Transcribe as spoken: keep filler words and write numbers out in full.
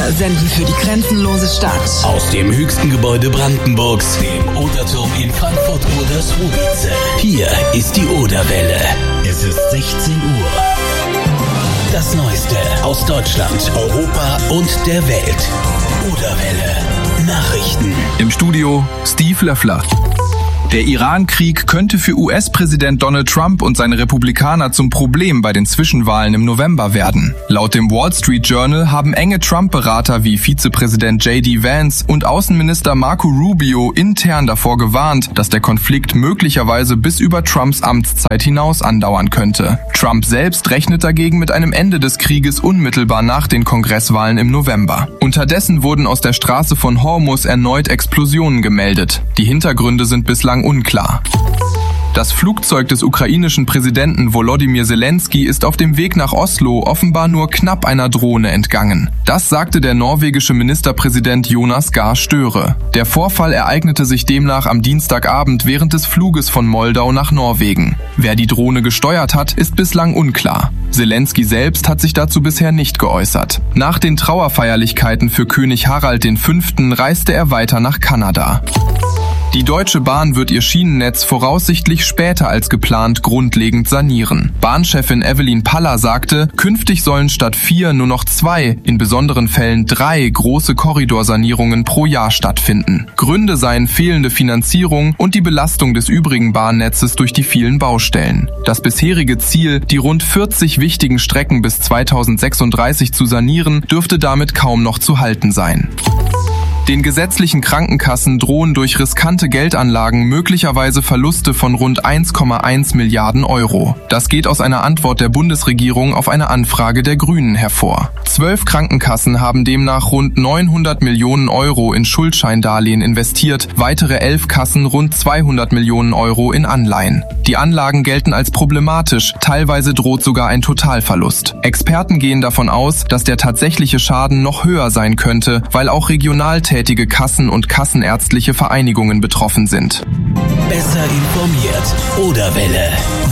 Wir senden für die grenzenlose Stadt. Aus dem höchsten Gebäude Brandenburgs, dem Oderturm in Frankfurt oder Słubice. Hier ist die Oderwelle. Es ist sechzehn Uhr. Das Neueste aus Deutschland, Europa und der Welt. Oderwelle Nachrichten. Im Studio Steve Löffler. Der Iran-Krieg könnte für U S-Präsident Donald Trump und seine Republikaner zum Problem bei den Zwischenwahlen im November werden. Laut dem Wall Street Journal haben enge Trump-Berater wie Vizepräsident J D Vance und Außenminister Marco Rubio intern davor gewarnt, dass der Konflikt möglicherweise bis über Trumps Amtszeit hinaus andauern könnte. Trump selbst rechnet dagegen mit einem Ende des Krieges unmittelbar nach den Kongresswahlen im November. Unterdessen wurden aus der Straße von Hormuz erneut Explosionen gemeldet. Die Hintergründe sind bislang unklar. Das Flugzeug des ukrainischen Präsidenten Volodymyr Zelensky ist auf dem Weg nach Oslo offenbar nur knapp einer Drohne entgangen. Das sagte der norwegische Ministerpräsident Jonas Gahr Støre. Der Vorfall ereignete sich demnach am Dienstagabend während des Fluges von Moldau nach Norwegen. Wer die Drohne gesteuert hat, ist bislang unklar. Zelensky selbst hat sich dazu bisher nicht geäußert. Nach den Trauerfeierlichkeiten für König Harald der Fünfte reiste er weiter nach Kanada. Die Deutsche Bahn wird ihr Schienennetz voraussichtlich später als geplant grundlegend sanieren. Bahnchefin Evelyn Paller sagte, künftig sollen statt vier nur noch zwei, in besonderen Fällen drei große Korridorsanierungen pro Jahr stattfinden. Gründe seien fehlende Finanzierung und die Belastung des übrigen Bahnnetzes durch die vielen Baustellen. Das bisherige Ziel, die rund vierzig wichtigen Strecken bis zweitausendsechsunddreißig zu sanieren, dürfte damit kaum noch zu halten sein. Den gesetzlichen Krankenkassen drohen durch riskante Geldanlagen möglicherweise Verluste von rund eins Komma eins Milliarden Euro. Das geht aus einer Antwort der Bundesregierung auf eine Anfrage der Grünen hervor. Zwölf Krankenkassen haben demnach rund neunhundert Millionen Euro in Schuldscheindarlehen investiert, weitere elf Kassen rund zweihundert Millionen Euro in Anleihen. Die Anlagen gelten als problematisch, teilweise droht sogar ein Totalverlust. Experten gehen davon aus, dass der tatsächliche Schaden noch höher sein könnte, weil auch regional tätige Kassen und kassenärztliche Vereinigungen betroffen sind. Besser informiert. Oderwelle.